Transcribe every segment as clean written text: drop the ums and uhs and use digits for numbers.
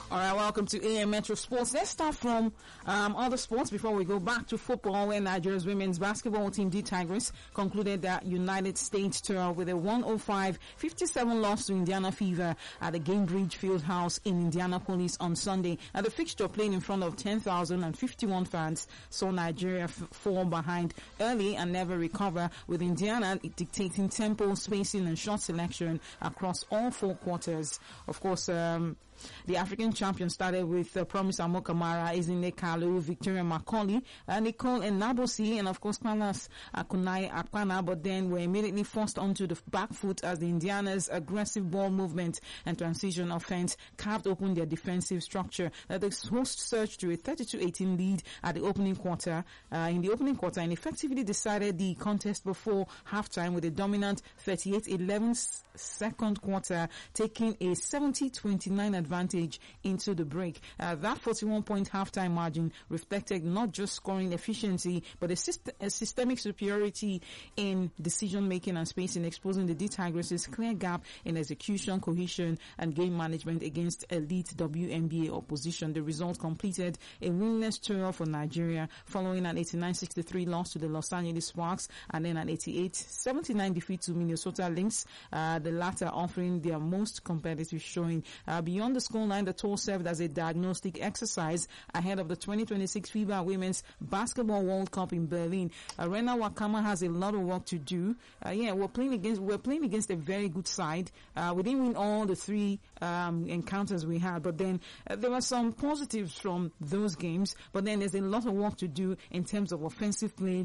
All right, welcome to AM Metro Sports. Let's start from other sports before we go back to football, where Nigeria's women's basketball team, the Tigers, concluded their United States tour with a 105-57 loss to Indiana Fever at the Gainbridge Fieldhouse in Indianapolis on Sunday. At the fixture, playing in front of 10,051 fans, saw Nigeria fall behind early and never recover, with Indiana dictating tempo, spacing, and shot selection across all four quarters. Of course, the African champion started with Promise Amokamara, Ezine Kalu, Victoria Macaulay, Nicole Enabosi, and of course Kwalas Akunai Akwana, but then were immediately forced onto the back foot as the Indiana's aggressive ball movement and transition offense carved open their defensive structure. The host surged to a 32-18 lead at the opening quarter, and effectively decided the contest before halftime with a dominant 38-11 second quarter, taking a 70-29 advantage into the break. That 41-point halftime margin reflected not just scoring efficiency, but a systemic superiority in decision-making and spacing, exposing the D-Tigers' clear gap in execution, cohesion, and game management against elite WNBA opposition. The result completed a winless tour for Nigeria, following an 89-63 loss to the Los Angeles Sparks, and then an 88-79 defeat to Minnesota Lynx, the latter offering their most competitive showing. Beyond the scoreline, the tour served as a diagnostic exercise ahead of the 2026 FIBA Women's Basketball World Cup in Berlin. Rena Wakama has a lot of work to do. We're playing against a very good side. We didn't win all the three encounters we had, but then there were some positives from those games. But then there's a lot of work to do in terms of offensive play,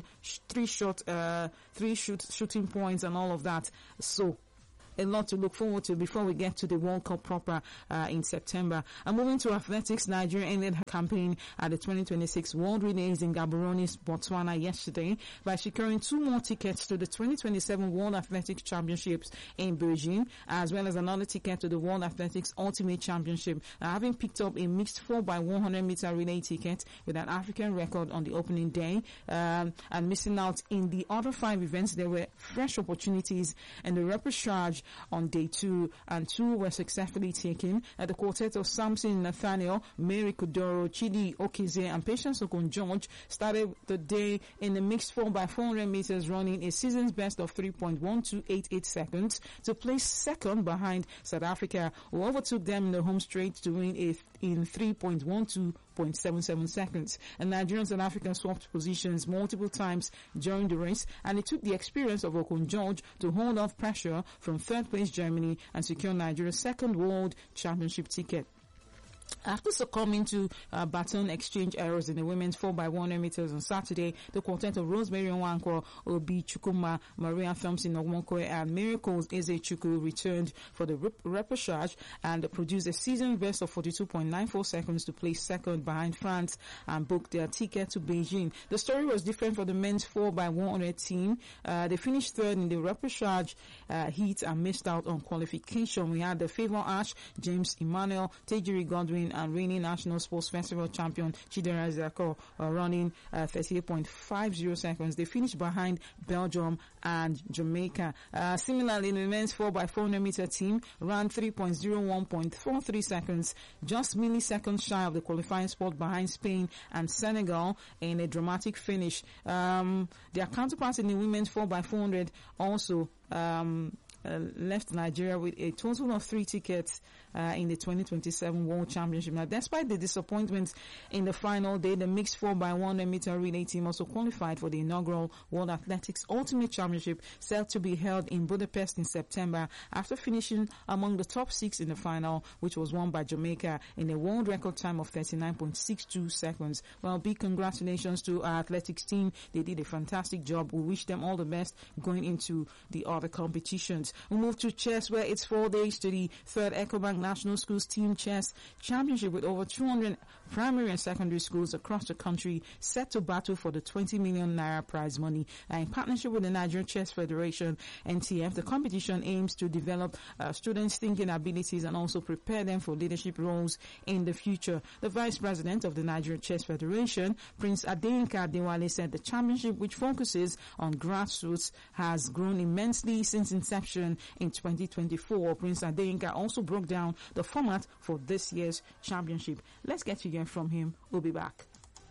shooting points, and all of that. So a lot to look forward to before we get to the World Cup proper in September. And moving to athletics, Nigeria ended her campaign at the 2026 World Relays in Gaborone, Botswana yesterday by securing 2 more tickets to the 2027 World Athletics Championships in Beijing, as well as another ticket to the World Athletics Ultimate Championship. Having picked up a mixed 4x100 meter relay ticket with an African record on the opening day, and missing out in the other 5 events, there were fresh opportunities in the repechage on day 2, and 2 were successfully taken. The quartet of Samson Nathaniel, Mary Kudoro, Chidi Okize, and Patience Okon-George started the day in the mixed 4x400 meters, running a season's best of 3.1288 seconds to place second behind South Africa, who overtook them in the home straight to win in 3.12.77 seconds. And Nigeria and South Africa swapped positions multiple times during the race, and it took the experience of Okon-George to hold off pressure from third place Germany and secure Nigeria's second World Championship ticket. After succumbing to baton exchange errors in the women's 4x100 meters on Saturday, the quartet of Rosemary Nwankwo, Obi Chukuma, Maria Thompson Ogmonkoe, and Miracles Ezechukwu returned for the repechage and produced a season best of 42.94 seconds to place second behind France and booked their ticket to Beijing. The story was different for the men's 4x100 team. They finished third in the repechage heat and missed out on qualification. We had the Favor Ash, James Emmanuel, Tejiri Godwin, and reigning National Sports Festival champion Chidera Zako running 38.50 seconds. They finished behind Belgium and Jamaica. Similarly, the men's 4x400 meter team ran 3.01.43 seconds, just milliseconds shy of the qualifying spot behind Spain and Senegal in a dramatic finish. Their counterparts in the women's 4x400 also left Nigeria with a total of 3 tickets in the 2027 World Championship. Now, despite the disappointment in the final day, the mixed 4x100 meter relay team also qualified for the inaugural World Athletics Ultimate Championship, set to be held in Budapest in September, after finishing among the top 6 in the final, which was won by Jamaica in a world record time of 39.62 seconds. Well, big congratulations to our athletics team. They did a fantastic job. We wish them all the best going into the other competitions. We move to chess, where it's 4 days to the 3rd EcoBank National Schools Team Chess Championship, with over 200 primary and secondary schools across the country set to battle for the 20 million naira prize money. In partnership with the Nigerian Chess Federation, NTF, the competition aims to develop students' thinking abilities and also prepare them for leadership roles in the future. The Vice President of the Nigerian Chess Federation, Prince Adeyinka Adewale, said the championship, which focuses on grassroots, has grown immensely since inception edition in 2024. Prince Adeyinka also broke down the format for this year's championship. Let's get to hear from him. We'll be back.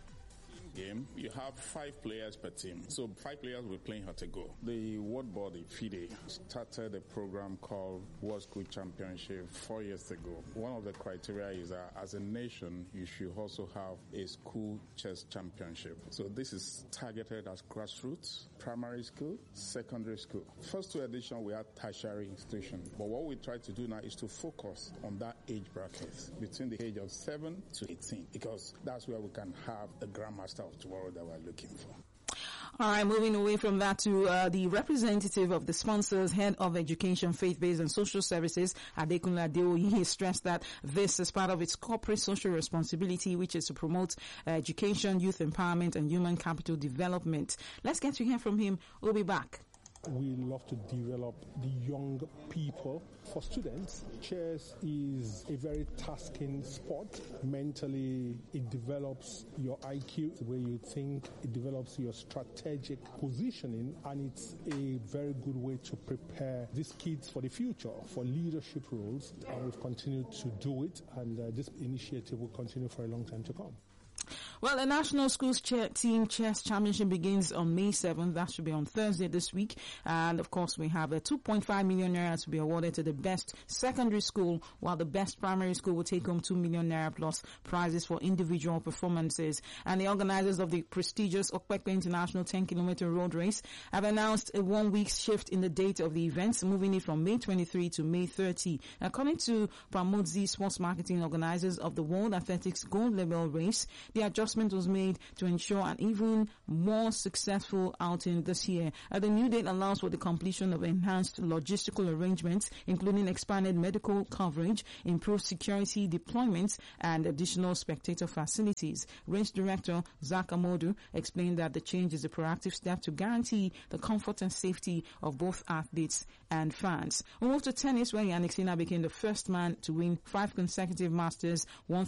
Game, you have 5 players per team. So 5 players will be playing how to go. The world body, FIDE, started a program called World School Championship 4 years ago. One of the criteria is that as a nation, you should also have a school chess championship. So this is targeted as grassroots, primary school, secondary school. First 2 editions, we had tertiary institutions. But what we try to do now is to focus on that age bracket between the age of 7 to 18, because that's where we can have the grandmaster of tomorrow that we're looking for. All right, moving away from that to the representative of the sponsors, head of education, faith-based and social services, Adekunle Adeoye, he stressed that this is part of its corporate social responsibility, which is to promote education, youth empowerment and human capital development. Let's get to hear from him. We'll be back. We love to develop the young people. For students, chess is a very tasking sport. Mentally, it develops your IQ, the way you think, it develops your strategic positioning, and it's a very good way to prepare these kids for the future, for leadership roles, and we've continued to do it, and this initiative will continue for a long time to come. Well, the National Schools Team Chess Championship begins on May 7th. That should be on Thursday this week. And, of course, we have a 2.5 million naira to be awarded to the best secondary school, while the best primary school will take home 2 million naira plus prizes for individual performances. And the organizers of the prestigious Okpekpe International 10-kilometer road race have announced a 1-week shift in the date of the events, moving it from May 23 to May 30. According to Pramodzi Sports Marketing, organizers of the World Athletics Gold Level race, the adjustment was made to ensure an even more successful outing this year. The new date allows for the completion of enhanced logistical arrangements, including expanded medical coverage, improved security deployments, and additional spectator facilities. Race director Zach Amodu explained that the change is a proactive step to guarantee the comfort and safety of both athletes and fans. We move to tennis, where Jannik Sinner became the first man to win 5 consecutive Masters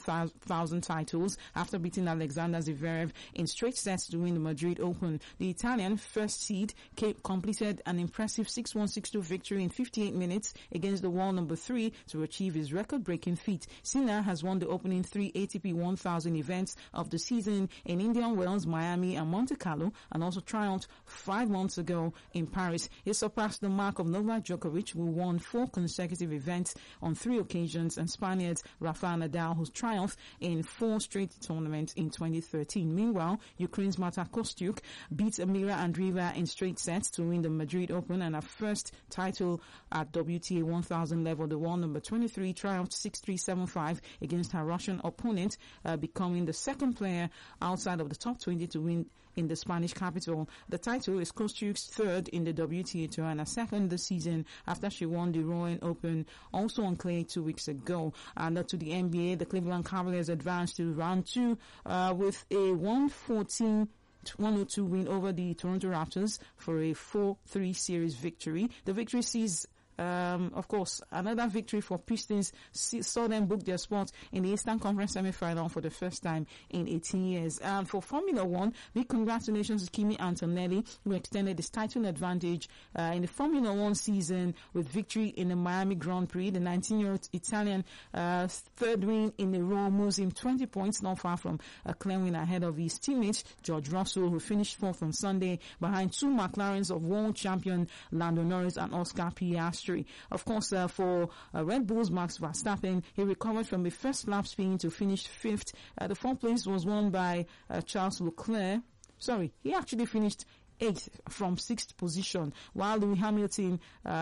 1000 titles after beating Alexander Zverev in straight sets to win the Madrid Open. The Italian first seed completed an impressive 6-1, 6-2 victory in 58 minutes against the world number 3 to achieve his record-breaking feat. Sinner has won the opening 3 ATP 1000 events of the season in Indian Wells, Miami, and Monte Carlo, and also triumphed 5 months ago in Paris. He surpassed the mark of Novak Djokovic, who won 4 consecutive events on 3 occasions, and Spaniard's Rafael Nadal, who triumphed in 4 straight tournaments in 2013. Meanwhile, Ukraine's Marta Kostyuk beat Amira Andreeva in straight sets to win the Madrid Open and her first title at WTA 1000 level. The world number 23 triumphed 6-3, 7-5 against her Russian opponent, becoming the second player outside of the top 20 to win in the Spanish capital. The title is Kostyuk's third in the WTA tour and a second this season after she won the Rowan Open also on clay 2 weeks ago. And to the NBA, the Cleveland Cavaliers advanced to round 2 with a 102 win over the Toronto Raptors for a 4-3 series victory. The victory sees of course, another victory for Pistons saw them book their spot in the Eastern Conference semi-final for the first time in 18 years. And for Formula One, big congratulations to Kimi Antonelli, who extended his title advantage in the Formula One season with victory in the Miami Grand Prix. The 19-year-old Italian third win in a row moves him 20 points, not far from a clear win ahead of his teammate George Russell, who finished fourth on Sunday behind 2 McLarens of world champion Lando Norris and Oscar Piastri. Of course, for Red Bull's Max Verstappen, he recovered from a first lap spin to finish 5th. The 4th place was won by Charles Leclerc. Sorry, he actually finished 8th from 6th position, while Lewis Hamilton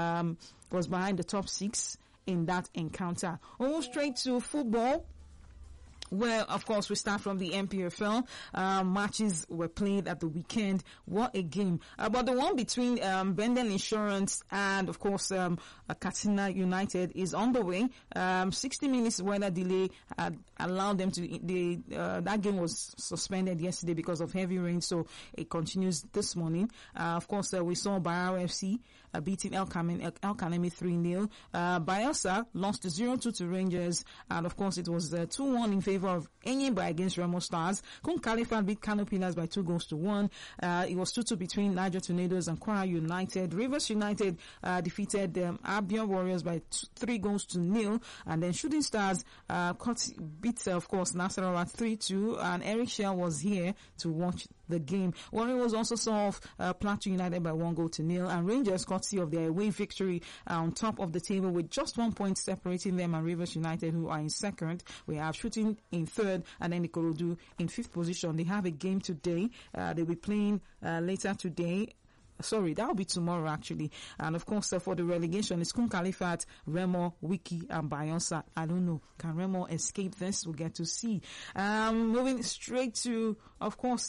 was behind the top 6 in that encounter. We'll move straight to football, where, of course, we start from the MPFL. Matches were played at the weekend. What a game. But the one between Benden Insurance and, of course, Katsina United is on the way. 60 minutes weather delay allowed them to... that game was suspended yesterday because of heavy rain, so it continues this morning. Of course, we saw Bayero FC beating El Kanemi 3-0. Bayelsa lost 0-2 to Rangers, and, of course, it was 2-1 in favor favor of Enyimba against Remo Stars. Kun Califat beat Kano Pillars by 2-1. It was 2-2 between Niger Tornadoes and Kwara United. Rivers United defeated Albion Warriors by 3-0. And then Shooting Stars beat, of course, Nasarawa 3-2. And Eric Shell was here to watch the game. Warriors also saw off Plateau United by 1-0. And Rangers, courtesy of their away victory, on top of the table with just 1 point separating them and Rivers United, who are in second. We have Shooting in third and then Ikorodu in fifth position. They have a game today. They'll be playing later today. Sorry, that will be tomorrow actually. And of course, for the relegation, it's Kun Califat, Remo, Wiki, and Bayonsa. I don't know. Can Remo escape this? We'll get to see. Moving straight to, of course,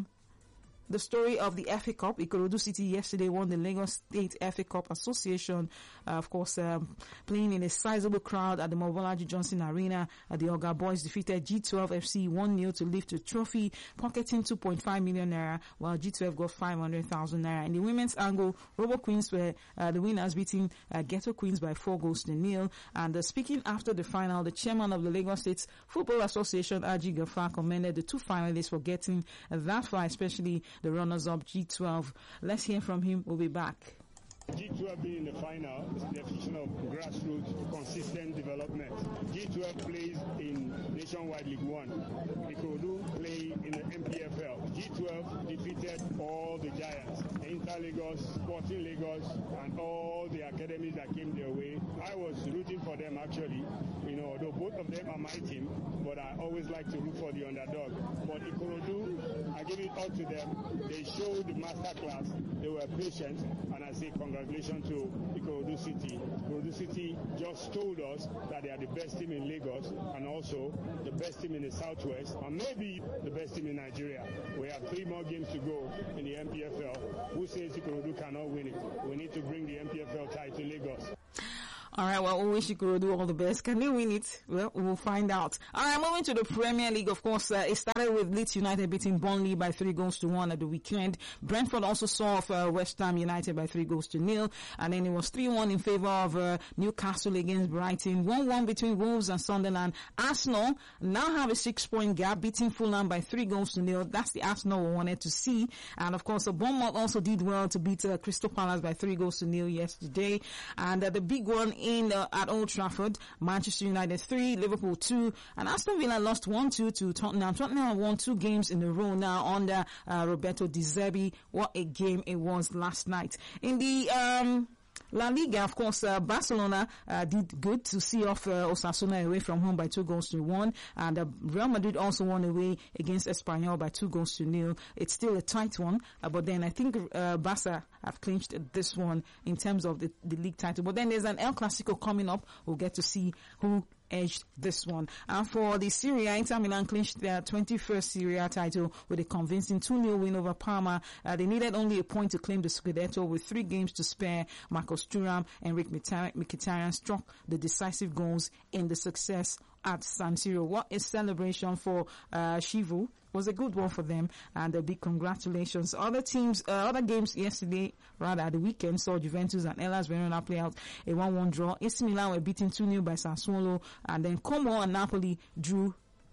the story of the FA Cup. Ikorodu City yesterday won the Lagos State FA Cup Association, of course, playing in a sizable crowd at the Mobolaji Johnson Arena. The Oga Boys defeated G12 FC 1-0 to lift the trophy, pocketing 2.5 million naira, while G12 got 500,000 naira. In the women's angle, Robo Queens were the winners, beating Ghetto Queens by 4-0. And speaking after the final, the chairman of the Lagos State Football Association, Aji Gafar, commended the two finalists for getting that far, especially the runners-up G12. Let's hear from him. We'll be back. G12 being in the final is the definition of grassroots, consistent development. G12 plays in Nationwide League 1. Ikorodu play in the MPFL. G12 defeated all the giants, Inter Lagos, Sporting Lagos, and all the academies that came their way. I was rooting for them actually, although both of them are my team, but I always like to root for the underdog. But Ikorodu, I give it all to them. They showed masterclass. They were patient, and I say congratulations to Ikorodu City. Ikorodu City just told us that they are the best team in Lagos and also the best team in the Southwest and maybe the best team in Nigeria. We have 3 more games to go in the MPFL. Who says Ikorodu cannot win it? We need to bring the MPFL tie to Lagos. All right, well, we wish Ikorodu all the best. Can they win it? Well, we'll find out. All right, moving to the Premier League, of course, it started with Leeds United beating Burnley by 3-1 at the weekend. Brentford also saw off West Ham United by 3-0. And then it was 3-1 in favor of Newcastle against Brighton. 1-1 between Wolves and Sunderland. Arsenal now have a 6-point gap, beating Fulham by 3-0. That's the Arsenal we wanted to see. And of course, Bournemouth also did well to beat Crystal Palace by 3-0 yesterday. And the big one at Old Trafford, Manchester United 3, Liverpool 2, and Aston Villa lost 1-2 to Tottenham. Tottenham won 2 games in a row now under Roberto Di Zerbi. What a game it was last night. In the La Liga, of course, Barcelona did good to see off Osasuna away from home by 2-1, and Real Madrid also won away against Espanyol by 2-0. It's still a tight one, but then I think Barca have clinched this one in terms of the league title. But then there's an El Clasico coming up. We'll get to see who edged this one. And for the Serie A, Inter Milan clinched their 21st Serie A title with a convincing 2-0 win over Parma. They needed only a point to claim the Scudetto with 3 games to spare. Marcos Thuram and Rick Mkhitaryan struck the decisive goals in the success at San Siro. What a celebration for Chivu. Was a good one for them, and a big congratulations. Other games yesterday, at the weekend, saw Juventus and Hellas Verona play out a 1-1 draw. AC Milan were beaten 2-0 by Sassuolo, and then Como and Napoli drew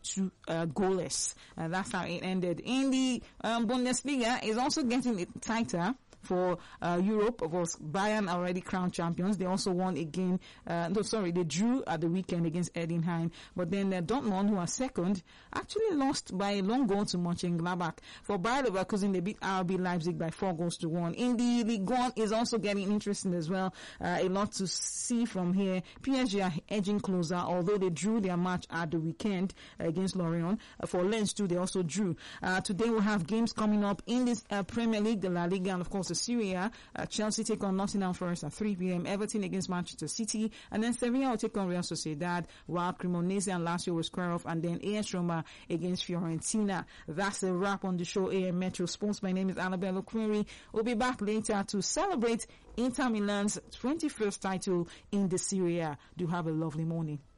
goalless. And that's how it ended. In the Bundesliga, is also getting tighter. For Europe, of course, Bayern already crowned champions. They also won again. They drew at the weekend against Heidenheim. But then Dortmund, who are second, actually lost by a long goal to Mönchengladbach. For Bayer Leverkusen, they beat RB Leipzig by 4-1. In the Ligue 1 is also getting interesting as well. A lot to see from here. PSG are edging closer, although they drew their match at the weekend against Lorient. For Lens too, they also drew. Today we'll have games coming up in this Premier League, the La Liga, and of course Serie A. Chelsea take on Nottingham Forest at 3 p.m. Everton against Manchester City, and then Sevilla will take on Real Sociedad, while Cremonese and Lazio will square off, and then AS Roma against Fiorentina. That's a wrap on the show, AM Metro Sports. My name is Annabelle Query. We'll be back later to celebrate Inter Milan's 21st title in the Serie A. Do have a lovely morning.